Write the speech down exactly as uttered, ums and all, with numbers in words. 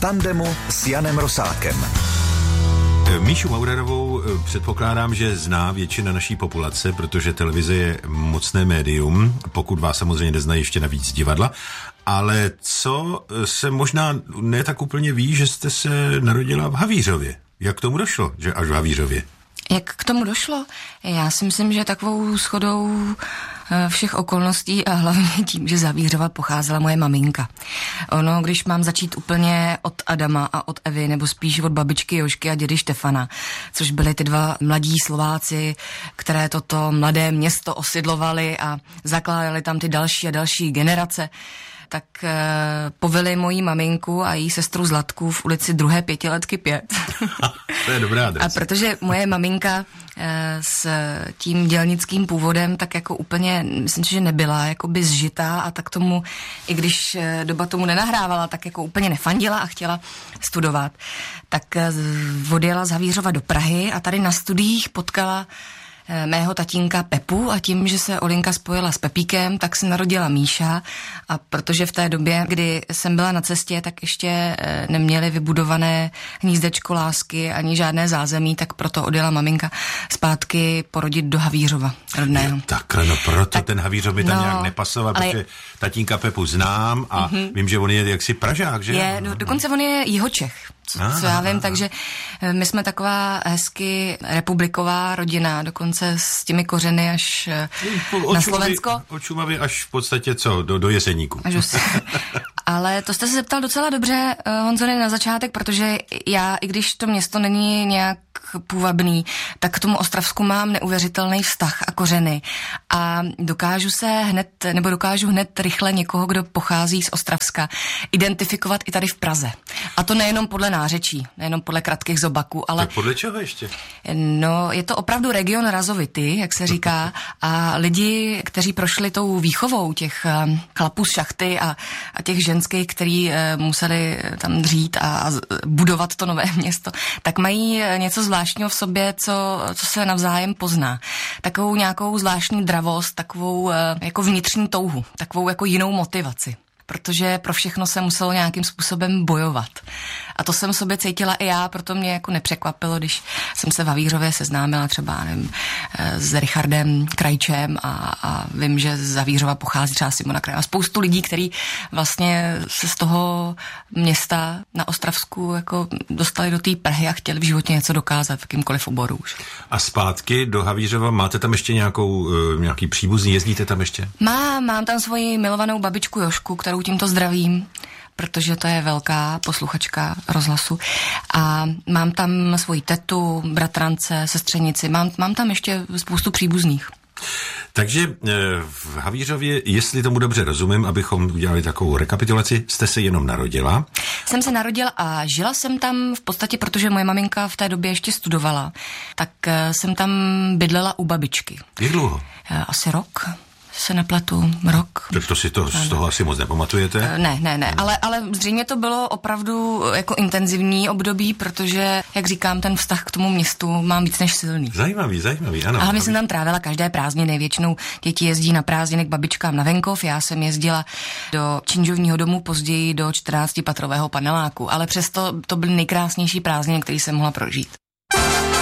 tandemu s Janem Rosátkem. Míšu Maurerovou předpokládám, že zná většina naší populace, protože televize je mocné médium, pokud vás samozřejmě neznají ještě navíc divadla. Ale co se možná ne tak úplně ví, že jste se narodila v Havířově. Jak k tomu došlo, že až v Havířově? Jak k tomu došlo? Já si myslím, že takovou shodou všech okolností a hlavně tím, že z Havířova pocházela moje maminka. Ono, když mám začít úplně od Adama a od Evy, nebo spíš od babičky Jožky a dědy Štefana, což byly ty dva mladí Slováci, které toto mladé město osidlovali a zakládali tam ty další a další generace, tak eh, poveli moji maminku a její sestru Zlatku v ulici druhé pětiletky pět. To je dobrá adresa. A protože moje maminka eh, s tím dělnickým původem tak jako úplně, myslím, že nebyla jakoby zžitá a tak tomu, i když eh, doba tomu nenahrávala, tak jako úplně nefandila a chtěla studovat, tak eh, odjela z Havířova do Prahy a tady na studiích potkala mého tatínka Pepu a tím, že se Olinka spojila s Pepíkem, tak se narodila Míša a protože v té době, kdy jsem byla na cestě, tak ještě neměli vybudované hnízdečko lásky ani žádné zázemí, tak proto odjela maminka zpátky porodit do Havířova rodného. Takhle, no proto tak, ten Havířov mi tam no, nějak nepasoval, ale... protože tatínka Pepu znám a mm-hmm. vím, že on je jaksi Pražák, že? Je, do, dokonce on je Jihočech. Co, co já vím, takže my jsme taková hezky republiková rodina, dokonce s těmi kořeny až na Slovensko. Od Šumavy až v podstatě co, do, do Jeseníku. Ale to jste se zeptal docela dobře, Honzone, na začátek, protože já, i když to město není nějak půvabný, tak k tomu Ostravsku mám neuvěřitelný vztah a kořeny. A dokážu se hned, nebo dokážu hned rychle někoho, kdo pochází z Ostravska, identifikovat i tady v Praze. A to nejenom podle nářečí, nejenom podle kratkých zobaků, ale... Tak podle čeho ještě? No, je to opravdu region razovity, jak se říká, a lidi, kteří prošli tou výchovou těch chlapů z šachty a, a těch ženských, který museli tam dřít a, a budovat to nové město, tak mají něco zvláštního v sobě, co, co se navzájem pozná. Takovou nějakou zvláštní dravost, takovou jako vnitřní touhu, takovou jako jinou motivaci. Protože pro všechno se muselo nějakým způsobem bojovat. A to jsem sobě cítila i já, proto mě jako nepřekvapilo, když jsem se v Havířově seznámila třeba nevím, s Richardem Krajčem a, a vím, že z Havířova pochází třeba Simona Krajčová. A spoustu lidí, kteří vlastně se z toho města na Ostravsku jako dostali do té Prahy a chtěli v životě něco dokázat v jakýmkoliv oboru už. A zpátky do Havířova máte tam ještě nějakou, nějaký příbuzný, jezdíte tam ještě? Mám, mám tam svoji milovanou babičku Jožku, kterou tímto zdravím, protože to je velká posluchačka rozhlasu. A mám tam svoji tetu, bratrance, sestřenici, mám, mám tam ještě spoustu příbuzných. Takže v Havířově, jestli tomu dobře rozumím, abychom udělali takovou rekapitulaci, jste se jenom narodila? Jsem se narodila a žila jsem tam v podstatě, protože moje maminka v té době ještě studovala, tak jsem tam bydlela u babičky. Jak dlouho? Asi rok. Se nepletu, rok. Tak to si to, z toho asi moc nepamatujete? Ne, ne, ne, ale, ale zřejmě to bylo opravdu jako intenzivní období, protože, jak říkám, ten vztah k tomu městu mám víc než silný. Zajímavý, zajímavý, ano. A hlavně jsem tam trávila každé prázdniny, většinou děti jezdí na prázdniny k babičkám na venkov, já jsem jezdila do činžovního domu, později do čtrnáctipatrového paneláku, ale přesto to byly nejkrásnější prázdniny, které jsem mohla prožít.